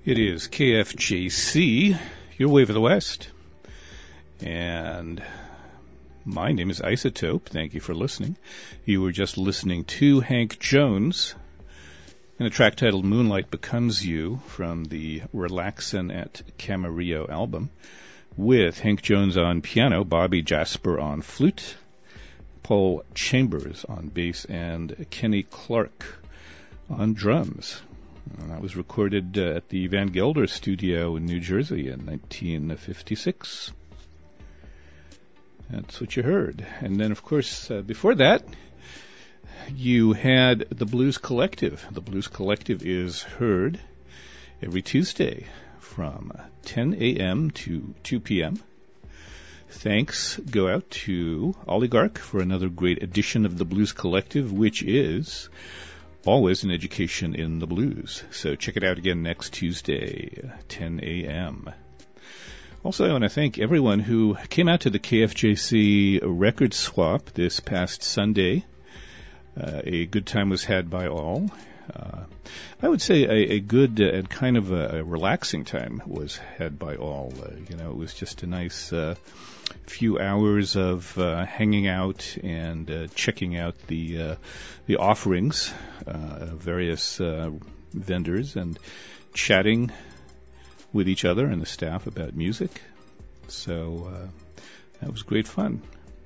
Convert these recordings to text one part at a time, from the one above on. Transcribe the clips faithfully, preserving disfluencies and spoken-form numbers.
It is K F J C, your wave of the West. And my name is Isotope. Thank you for listening. You were just listening to Hank Jones in a track titled Moonlight Becomes You from the Relaxin' at Camarillo album, with Hank Jones on piano, Bobby Jasper on flute, Paul Chambers on bass, and Kenny Clark on drums. And that was recorded uh, at the Van Gelder studio in New Jersey in nineteen fifty-six. That's what you heard. And then, of course, uh, before that, you had the Blues Collective. The Blues Collective is heard every Tuesday from ten a.m. to two p.m. Thanks go out to Oligarch for another great edition of the Blues Collective, which is always an education in the blues. So check it out again next Tuesday, ten a.m. Also, I want to thank everyone who came out to the K F J C record swap this past Sunday. Uh, a good time was had by all. Uh, I would say a, a good uh, and kind of a, a relaxing time was had by all. Uh, you know, it was just a nice uh, few hours of uh, hanging out and uh, checking out the uh, the offerings uh, of various uh, vendors and chatting with each other and the staff about music. So uh, that was great fun.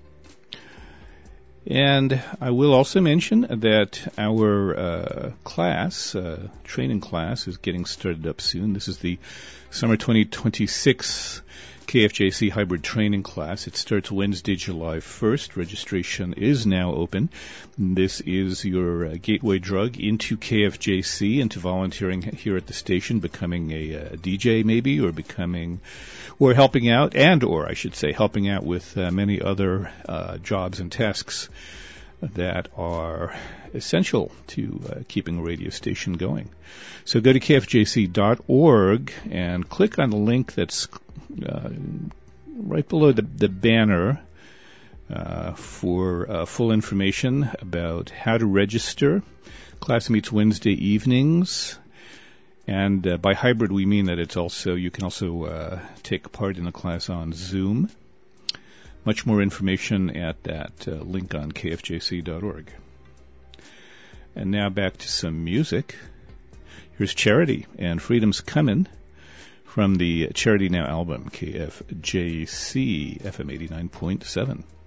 And I will also mention that our uh, class, uh, training class, is getting started up soon. This is the Summer twenty twenty-six K F J C Hybrid Training Class. It starts Wednesday, July first. Registration is now open. This is your uh, gateway drug into K F J C, into volunteering here at the station, becoming a, a D J maybe, or becoming, or helping out, and or I should say helping out with uh, many other uh, jobs and tasks that are essential to uh, keeping a radio station going. So go to K F J C dot org and click on the link that's uh, right below the, the banner uh, for uh, full information about how to register. Class meets Wednesday evenings, and uh, by hybrid we mean that it's also you can also uh, take part in the class on Zoom. Much more information at that uh, link on K F J C dot org. And now back to some music. Here's Charity and Freedom's Comin' from the Charity Now album, K F J C F M eighty-nine point seven.